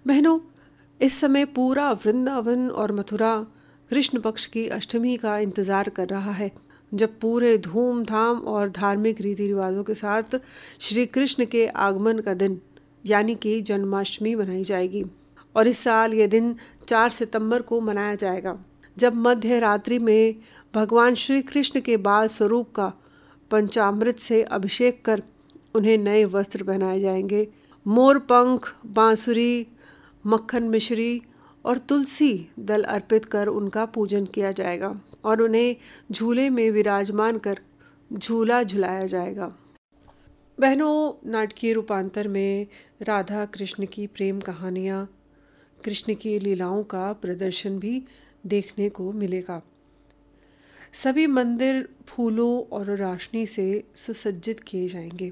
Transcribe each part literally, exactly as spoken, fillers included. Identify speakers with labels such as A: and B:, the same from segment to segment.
A: बहनों, इस समय पूरा वृंदावन और मथुरा कृष्ण पक्ष की अष्टमी का इंतजार कर रहा है, जब पूरे धूमधाम और धार्मिक रीति रिवाजों के साथ श्री कृष्ण के आगमन का दिन यानी कि जन्माष्टमी मनाई जाएगी। और इस साल यह दिन चार सितंबर को मनाया जाएगा, जब मध्य रात्रि में भगवान श्री कृष्ण के बाल स्वरूप का पंचामृत से अभिषेक कर उन्हें नए वस्त्र पहनाए जाएंगे। मोर पंख, बांसुरी, मक्खन मिश्री और तुलसी दल अर्पित कर उनका पूजन किया जाएगा और उन्हें झूले में विराजमान कर झूला झुलाया जाएगा। बहनों, नाटकीय रूपांतर में राधा कृष्ण की प्रेम कहानियाँ, कृष्ण की लीलाओं का प्रदर्शन भी देखने को मिलेगा। सभी मंदिर फूलों और रोशनी से सुसज्जित किए जाएंगे।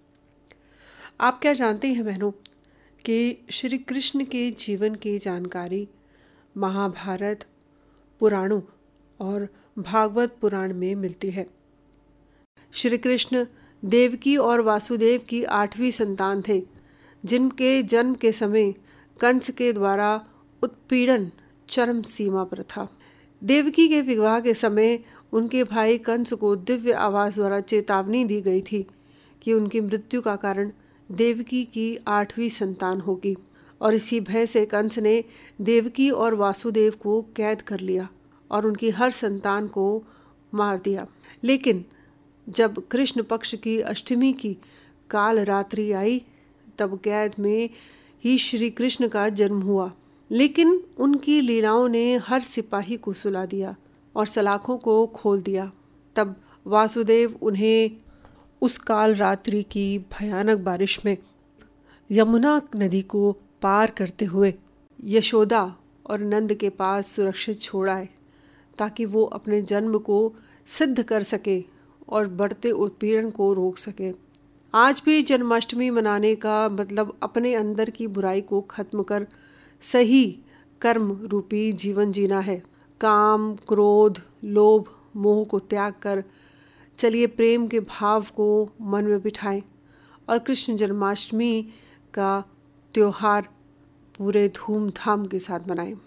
A: आप क्या जानते हैं बहनों कि श्री कृष्ण के जीवन की जानकारी महाभारत, पुराणों और भागवत पुराण में मिलती है। श्री कृष्ण देवकी और वासुदेव की आठवीं संतान थे, जिनके जन्म के समय कंस के द्वारा उत्पीड़न चरम सीमा पर था। देवकी के विवाह के समय उनके भाई कंस को दिव्य आवाज द्वारा चेतावनी दी गई थी कि उनकी मृत्यु का कारण देवकी की आठवीं संतान होगी, और इसी भय से कंस ने देवकी और वासुदेव को कैद कर लिया और उनकी हर संतान को मार दिया। लेकिन जब कृष्ण पक्ष की अष्टमी की काल रात्रि आई, तब कैद में ही श्री कृष्ण का जन्म हुआ। लेकिन उनकी लीलाओं ने हर सिपाही को सुला दिया और सलाखों को खोल दिया। तब वासुदेव उन्हें उस काल रात्रि की भयानक बारिश में यमुना नदी को पार करते हुए यशोदा और नंद के पास सुरक्षित छोड़ आए, ताकि वो अपने जन्म को सिद्ध कर सके और बढ़ते उत्पीड़न को रोक सके। आज भी जन्माष्टमी मनाने का मतलब अपने अंदर की बुराई को खत्म कर सही कर्म रूपी जीवन जीना है। काम, क्रोध, लोभ, मोह को त्याग कर चलिए प्रेम के भाव को मन में बिठाएं और कृष्ण जन्माष्टमी का त्योहार पूरे धूमधाम के साथ मनाएं।